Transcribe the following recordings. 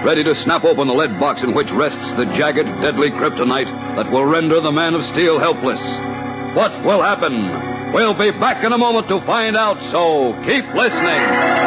ready to snap open the lead box in which rests the jagged, deadly kryptonite that will render the Man of Steel helpless. What will happen? We'll be back in a moment to find out, so keep listening.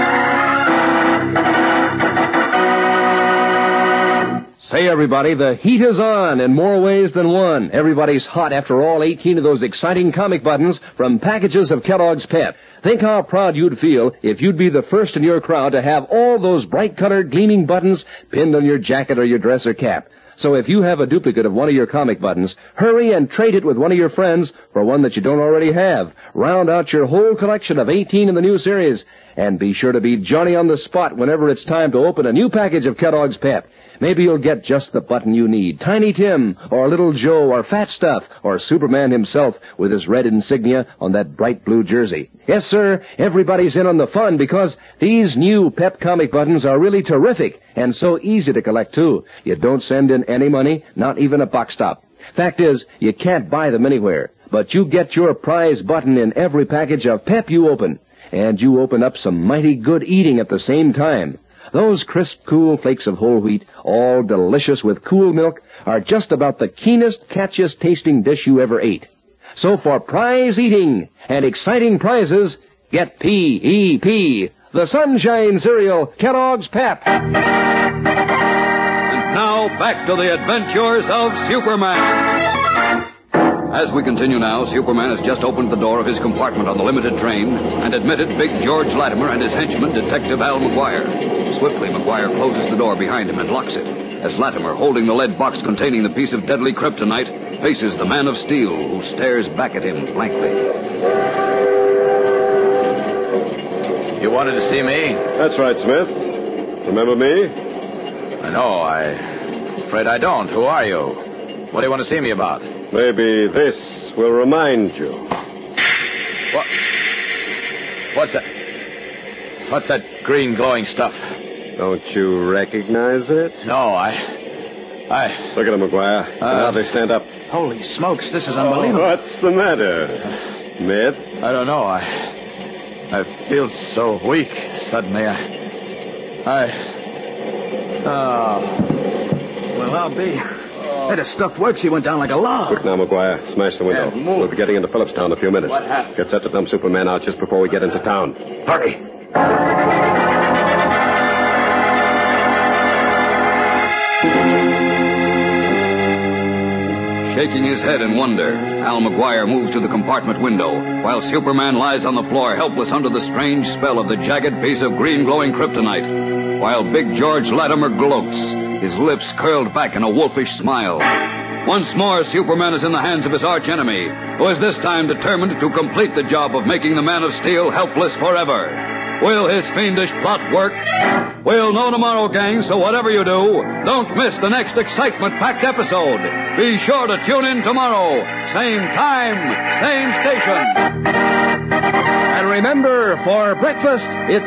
Say, everybody, the heat is on in more ways than one. Everybody's hot after all 18 of those exciting comic buttons from packages of Kellogg's Pep. Think how proud you'd feel if you'd be the first in your crowd to have all those bright-colored, gleaming buttons pinned on your jacket or your dress or cap. So if you have a duplicate of one of your comic buttons, hurry and trade it with one of your friends for one that you don't already have. Round out your whole collection of 18 in the new series. And be sure to be Johnny on the spot whenever it's time to open a new package of Kellogg's Pep. Maybe you'll get just the button you need. Tiny Tim, or Little Joe, or Fat Stuff, or Superman himself with his red insignia on that bright blue jersey. Yes, sir, everybody's in on the fun because these new Pep comic buttons are really terrific and so easy to collect, too. You don't send in any money, not even a box stop. Fact is, you can't buy them anywhere, but you get your prize button in every package of Pep you open. And you open up some mighty good eating at the same time. Those crisp, cool flakes of whole wheat, all delicious with cool milk, are just about the keenest, catchiest tasting dish you ever ate. So for prize eating and exciting prizes, get P.E.P., the Sunshine Cereal, Kellogg's Pep. And now, back to the adventures of Superman. As we continue now, Superman has just opened the door of his compartment on the limited train and admitted Big George Latimer and his henchman, Detective Al McGuire. Swiftly, McGuire closes the door behind him and locks it, as Latimer, holding the lead box containing the piece of deadly kryptonite, faces the Man of Steel, who stares back at him blankly. You wanted to see me? That's right, Smith. Remember me? No, I'm afraid I don't. Who are you? What do you want to see me about? Maybe this will remind you. What? What's that? What's that green glowing stuff? Don't you recognize it? No, I... Look at him, McGuire. Now they stand up. Holy smokes, this is unbelievable. What's the matter, Smith? I don't know. I feel so weak suddenly. Well, I'll be. Hey, the stuff works. He went down like a log. Quick now, McGuire. Smash the window. Yeah, move. We'll be getting into Phillipstown in a few minutes. What happened? Get set to dump Superman out just before we get into town. Hurry! Shaking his head in wonder, Al McGuire moves to the compartment window, while Superman lies on the floor helpless under the strange spell of the jagged piece of green glowing kryptonite, while Big George Latimer gloats, his lips curled back in a wolfish smile. Once more, Superman is in the hands of his archenemy, who is this time determined to complete the job of making the Man of Steel helpless forever. Will his fiendish plot work? We'll know tomorrow, gang, so whatever you do, don't miss the next excitement-packed episode. Be sure to tune in tomorrow. Same time, same station. And remember, for breakfast, it's